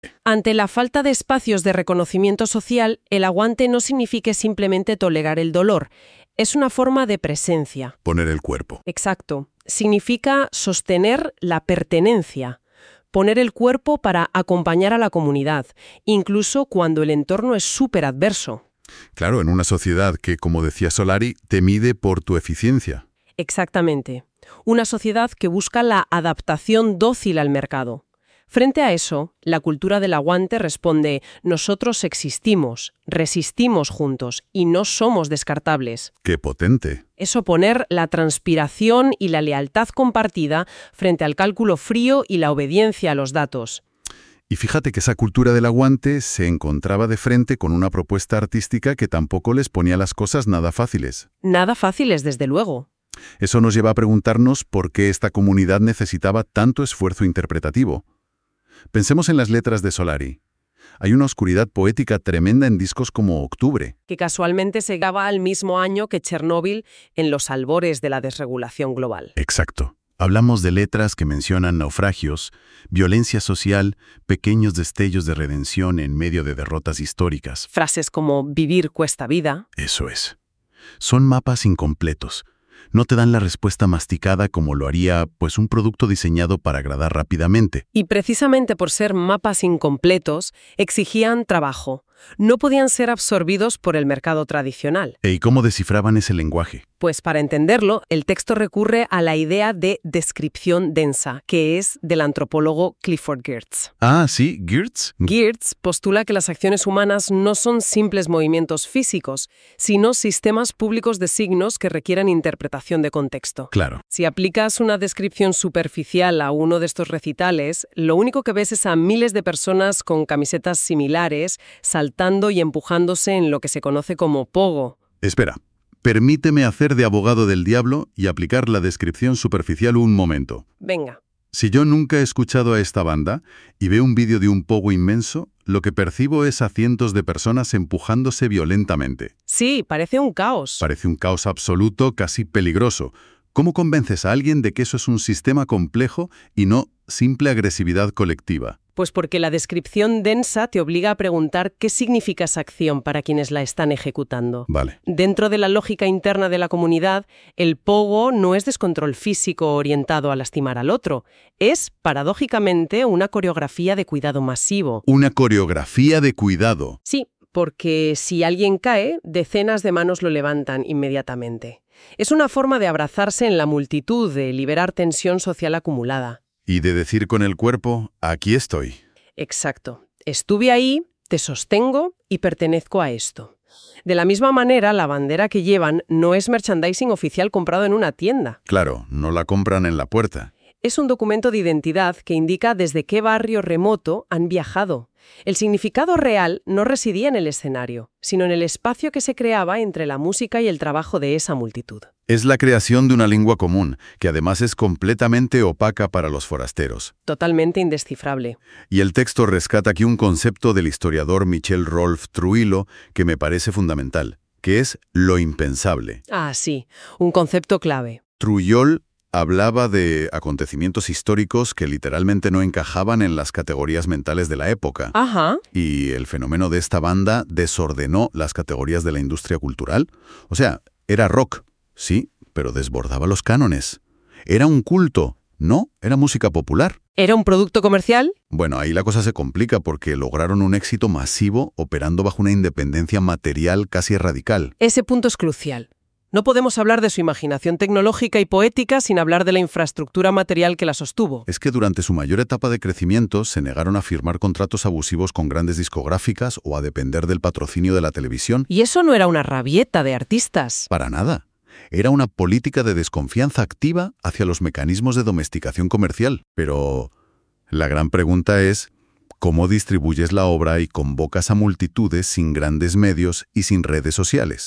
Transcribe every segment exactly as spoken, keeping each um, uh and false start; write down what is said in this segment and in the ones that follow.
Ante la falta de espacios de reconocimiento social, el aguante no significa simplemente tolerar el dolor. Es una forma de presencia. Poner el cuerpo. Exacto. Significa sostener la pertenencia. Poner el cuerpo para acompañar a la comunidad, incluso cuando el entorno es súper adverso. Claro, en una sociedad que, como decía Solari, te mide por tu eficiencia. Exactamente. Una sociedad que busca la adaptación dócil al mercado. Frente a eso, la cultura del aguante responde: nosotros existimos, resistimos juntos y no somos descartables. ¡Qué potente! Es oponer la transpiración y la lealtad compartida frente al cálculo frío y la obediencia a los datos. Y fíjate que esa cultura del aguante se encontraba de frente con una propuesta artística que tampoco les ponía las cosas nada fáciles. Nada fáciles, desde luego. Eso nos lleva a preguntarnos por qué esta comunidad necesitaba tanto esfuerzo interpretativo. Pensemos en las letras de Solari. Hay una oscuridad poética tremenda en discos como Octubre. Que casualmente se graba al mismo año que Chernóbil, en los albores de la desregulación global. Exacto. Hablamos de letras que mencionan naufragios, violencia social, pequeños destellos de redención en medio de derrotas históricas. Frases como vivir cuesta vida. Eso es. Son mapas incompletos. No te dan la respuesta masticada como lo haría, pues, un producto diseñado para agradar rápidamente. Y precisamente por ser mapas incompletos, exigían trabajo. No podían ser absorbidos por el mercado tradicional. ¿Y cómo descifraban ese lenguaje? Pues para entenderlo, el texto recurre a la idea de descripción densa, que es del antropólogo Clifford Geertz. Ah, sí, Geertz. Geertz postula que las acciones humanas no son simples movimientos físicos, sino sistemas públicos de signos que requieren interpretación de contexto. Claro. Si aplicas una descripción superficial a uno de estos recitales, lo único que ves es a miles de personas con camisetas similares, saltando y empujándose en lo que se conoce como pogo. Espera. Permíteme hacer de abogado del diablo y aplicar la descripción superficial un momento. Venga. Si yo nunca he escuchado a esta banda y veo un vídeo de un pogo inmenso, lo que percibo es a cientos de personas empujándose violentamente. Sí, parece un caos. Parece un caos absoluto, casi peligroso. ¿Cómo convences a alguien de que eso es un sistema complejo y no simple agresividad colectiva? Pues porque la descripción densa te obliga a preguntar qué significa esa acción para quienes la están ejecutando. Vale. Dentro de la lógica interna de la comunidad, el pogo no es descontrol físico orientado a lastimar al otro. Es, paradójicamente, una coreografía de cuidado masivo. Una coreografía de cuidado. Sí, porque si alguien cae, decenas de manos lo levantan inmediatamente. Es una forma de abrazarse en la multitud, de liberar tensión social acumulada. Y de decir con el cuerpo, aquí estoy. Exacto. Estuve ahí, te sostengo y pertenezco a esto. De la misma manera, la bandera que llevan no es merchandising oficial comprado en una tienda. Claro, no la compran en la puerta. Es un documento de identidad que indica desde qué barrio remoto han viajado. El significado real no residía en el escenario, sino en el espacio que se creaba entre la música y el trabajo de esa multitud. Es la creación de una lengua común, que además es completamente opaca para los forasteros. Totalmente indescifrable. Y el texto rescata aquí un concepto del historiador Michel Rolf Trujillo que me parece fundamental, que es lo impensable. Ah, sí, un concepto clave. Trujillo hablaba de acontecimientos históricos que literalmente no encajaban en las categorías mentales de la época. Ajá. Y el fenómeno de esta banda desordenó las categorías de la industria cultural. O sea, era rock, sí, pero desbordaba los cánones. Era un culto, no, era música popular. ¿Era un producto comercial? Bueno, ahí la cosa se complica porque lograron un éxito masivo operando bajo una independencia material casi radical. Ese punto es crucial. No podemos hablar de su imaginación tecnológica y poética sin hablar de la infraestructura material que la sostuvo. Es que durante su mayor etapa de crecimiento se negaron a firmar contratos abusivos con grandes discográficas o a depender del patrocinio de la televisión. Y eso no era una rabieta de artistas. Para nada. Era una política de desconfianza activa hacia los mecanismos de domesticación comercial. Pero la gran pregunta es, ¿cómo distribuyes la obra y convocas a multitudes sin grandes medios y sin redes sociales?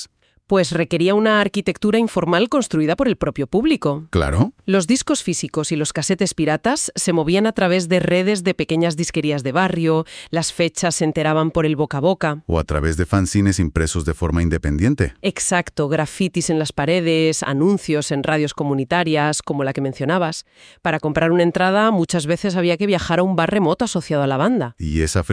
Pues requería una arquitectura informal construida por el propio público. Claro. Los discos físicos y los casetes piratas se movían a través de redes de pequeñas disquerías de barrio, las fechas se enteraban por el boca a boca. O a través de fanzines impresos de forma independiente. Exacto, grafitis en las paredes, anuncios en radios comunitarias, como la que mencionabas. Para comprar una entrada muchas veces había que viajar a un bar remoto asociado a la banda. Y esa